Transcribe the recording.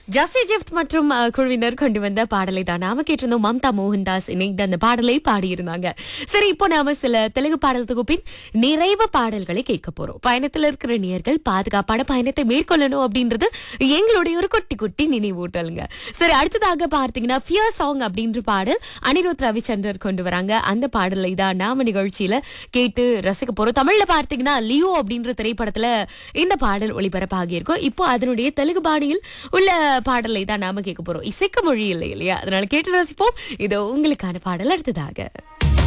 Jassi gift மற்றும் குழுவினர் கொண்டு வந்த பாடலை தான் நாம கேட்டிருந்தோம். மம்தா மோகன்தாஸ் இணைந்து அந்த பாடலை பாடியிருந்தாங்க. சரி, இப்போ நாம சில தெலுங்கு பாடல் தொகுப்பின் நிறைவு பாடல்களை கேட்க போறோம். பயணத்தில் இருக்கிற நேயர்கள் பாதுகாப்பான பயணத்தை மேற்கொள்ளணும் அப்படின்றது எங்களுடைய ஒரு குட்டி குட்டி நினைவூட்டலுங்க. சரி, அடுத்ததாக பார்த்தீங்கன்னா ஃபியர் சாங் அப்படின்ற பாடல் அனிருத் ரவிச்சந்திரர் கொண்டு வராங்க. அந்த பாடலை தான் நாம நிகழ்ச்சியில கேட்டு ரசிக்க போறோம். தமிழ்ல பார்த்தீங்கன்னா லியோ அப்படின்ற திரைப்படத்துல இந்த பாடல் ஒளிபரப்பாகி இருக்கும். இப்போ அதனுடைய தெலுங்கு பாணியில் உள்ள பாடலை தான் நாம கேட்க போறோம். இசைக்க மொழி இல்லை இல்லையா, அதனால கேட்டு ரசிப்போம். இது உங்களுக்கான பாடல் அடுத்ததாக.